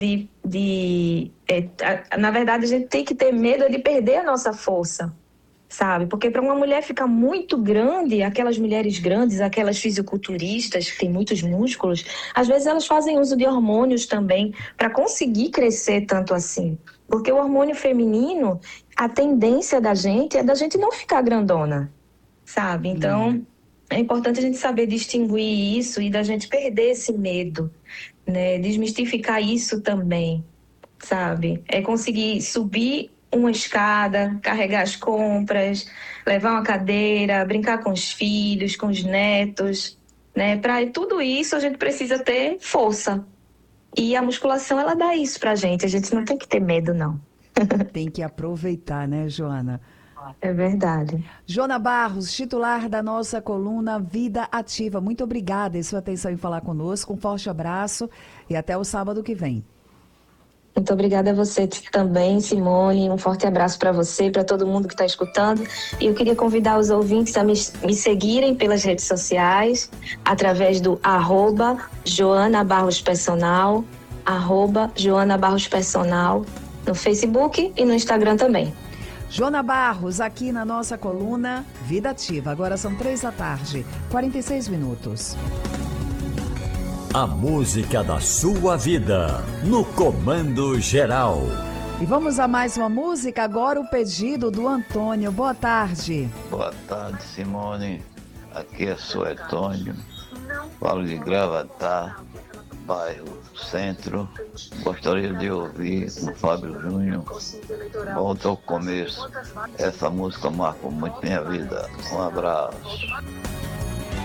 Na verdade, a gente tem que ter medo de perder a nossa força, sabe? Porque para uma mulher ficar muito grande, aquelas mulheres grandes, aquelas fisiculturistas que têm muitos músculos, às vezes elas fazem uso de hormônios também para conseguir crescer tanto assim. Porque o hormônio feminino, a tendência da gente é da gente não ficar grandona, sabe? Então, é importante a gente saber distinguir isso e da gente perder esse medo, né? Desmistificar isso também, sabe? É conseguir subir uma escada, carregar as compras, levar uma cadeira, brincar com os filhos, com os netos, né? Para tudo isso a gente precisa ter força. E a musculação ela dá isso pra gente. A gente não tem que ter medo, não. Tem que aproveitar, né, Joana? É verdade. Joana Barros, titular da nossa coluna Vida Ativa. Muito obrigada e sua atenção em falar conosco. Um forte abraço e até o sábado que vem. Muito obrigada a você também, Simone. Um forte abraço para você, para todo mundo que está escutando. E eu queria convidar os ouvintes a me seguirem pelas redes sociais, através do @Joana Barros Personal, @Joana Barros Personal, no Facebook e no Instagram também. Joana Barros, aqui na nossa coluna Vida Ativa. Agora são 3h, 46 minutos. A música da sua vida, no Comando Geral. E vamos a mais uma música, agora o pedido do Antônio. Boa tarde. Boa tarde, Simone. Aqui é Suetônio. Falo de Gravatar, bairro Centro. Gostaria de ouvir o Fábio Júnior. Volta ao começo. Essa música marcou muito minha vida. Um abraço.